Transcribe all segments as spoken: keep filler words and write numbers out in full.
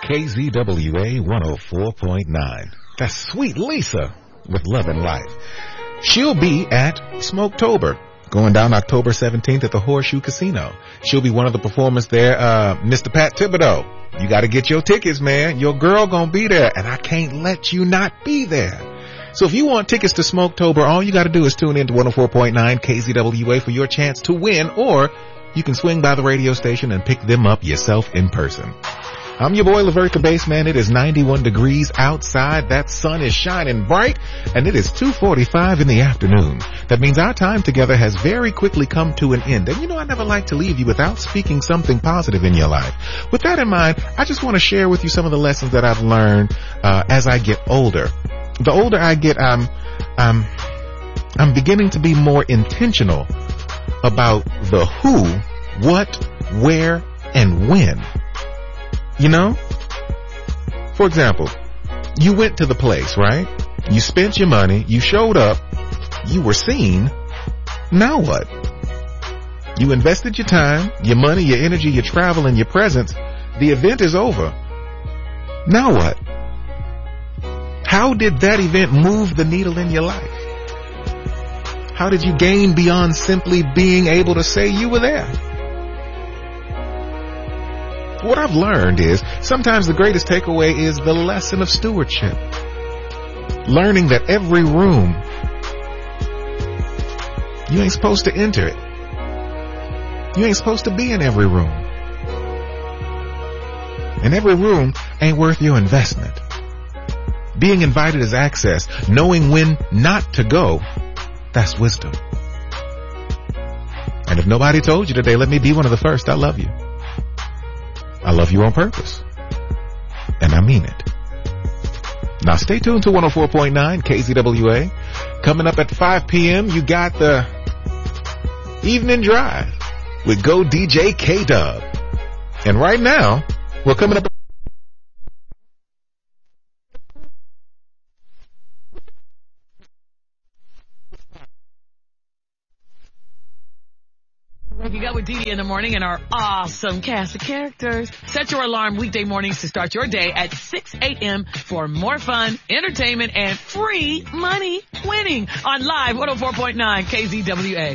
K Z W A one oh four point nine. That's Sweet Lisa with Love and Life. She'll be at Smoketober, going down October seventeenth at the Horseshoe Casino. She'll be one of the performers there. Uh, Mister Pat Thibodeau, you gotta get your tickets, man. Your girl gonna be there, and I can't let you not be there. So if you want tickets to Smoketober, all you gotta do is tune in to one oh four point nine K Z W A for your chance to win, or you can swing by the radio station and pick them up yourself in person. I'm your boy, Levert the Bassman. It is ninety-one degrees outside. That sun is shining bright, and it is two forty-five in the afternoon. That means our time together has very quickly come to an end. And you know, I never like to leave you without speaking something positive in your life. With that in mind, I just want to share with you some of the lessons that I've learned uh, as I get older. The older I get, I'm, I'm, I'm beginning to be more intentional about the who, what, where, and when. You know? For example, you went to the place, right? You spent your money, you showed up, you were seen. Now what? You invested your time, your money, your energy, your travel, and your presence. The event is over. Now what? How did that event move the needle in your life? How did you gain beyond simply being able to say you were there? What I've learned is sometimes the greatest takeaway is the lesson of stewardship. Learning that every room, you ain't supposed to enter it. You ain't supposed to be in every room. And every room ain't worth your investment. Being invited is access. Knowing when not to go, that's wisdom. And if nobody told you today, let me be one of the first. I love you. I love you on purpose. And I mean it. Now stay tuned to one oh four point nine K Z W A. Coming up at five p.m., you got the Evening Drive with Go D J K-Dub. And right now, we're coming up. Waking up with Dee Dee in the morning and our awesome cast of characters. Set your alarm weekday mornings to start your day at six a.m. for more fun, entertainment, and free money winning on Live one oh four point nine K Z W A.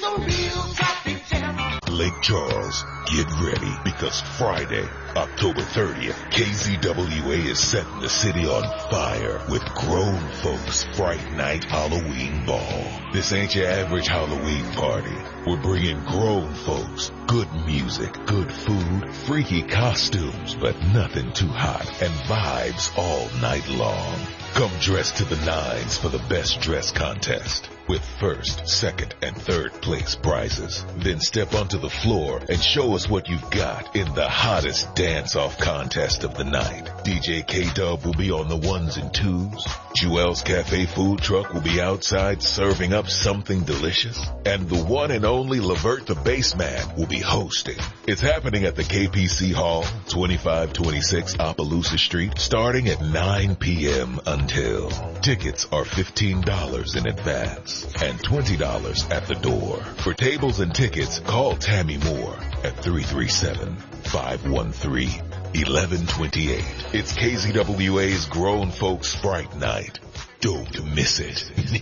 Lake Charles, get ready because Friday, October thirtieth, K Z W A is setting the city on fire with Grown Folks Fright Night Halloween Ball. This ain't your average Halloween party. We're bringing grown folks, good music, good food, freaky costumes, but nothing too hot, and vibes all night long. Come dressed to the nines for the best dress contest with first, second, and third place prizes. Then step onto the floor and show us what you've got in the hottest dance-off contest of the night. D J K-Dub will be on the ones and twos. Jewel's Cafe food truck will be outside serving up something delicious. And the one and only Levert the Bassman will be hosting. It's happening at the K P C Hall, twenty-five twenty-six Opelousas Street, starting at nine p.m. until. Tickets are fifteen dollars in advance and twenty dollars at the door. For tables and tickets, call Tammy Moore at three three seven, five one three, one one two eight. It's K Z W A's Grown Folks Fright Night. Don't miss it.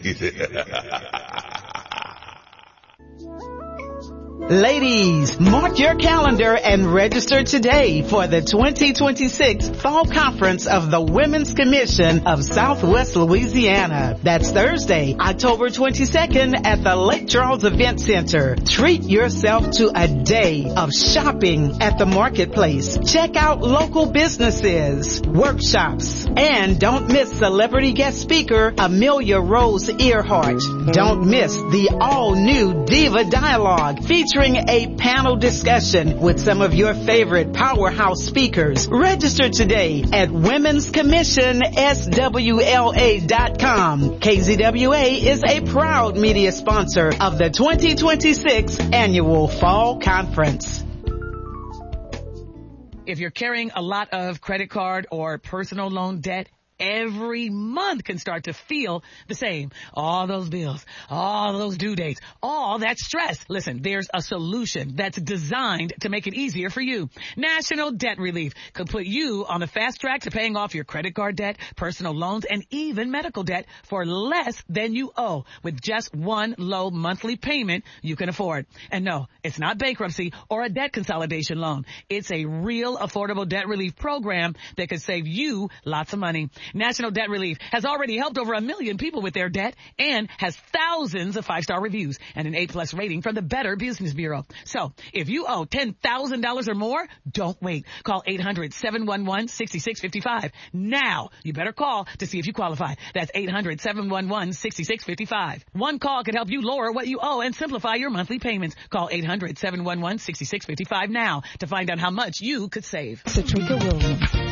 Ladies, mark your calendar and register today for the twenty twenty-six Fall Conference of the Women's Commission of Southwest Louisiana. That's Thursday, October twenty-second at the Lake Charles Event Center. Treat yourself to a day of shopping at the marketplace. Check out local businesses, workshops, and don't miss celebrity guest speaker Amelia Rose Earhart. Don't miss the all-new Diva Dialogue featuring a panel discussion with some of your favorite powerhouse speakers. Register today at womens commission s w l a dot com. K Z W A is a proud media sponsor of the twenty twenty-six Annual Fall Conference. If you're carrying a lot of credit card or personal loan debt, every month can start to feel the same. All those bills, all those due dates, all that stress. Listen, there's a solution that's designed to make it easier for you. National Debt Relief could put you on the fast track to paying off your credit card debt, personal loans, and even medical debt for less than you owe with just one low monthly payment you can afford. And no, it's not bankruptcy or a debt consolidation loan. It's a real affordable debt relief program that could save you lots of money. National Debt Relief has already helped over a million people with their debt and has thousands of five-star reviews and an A-plus rating from the Better Business Bureau. So if you owe ten thousand dollars or more, don't wait. Call eight hundred, seven one one, six six five five. Now, you better call to see if you qualify. That's eight hundred, seven one one, six six five five. One call could help you lower what you owe and simplify your monthly payments. Call eight hundred, seven one one, six six five five now to find out how much you could save. Satrika Williams.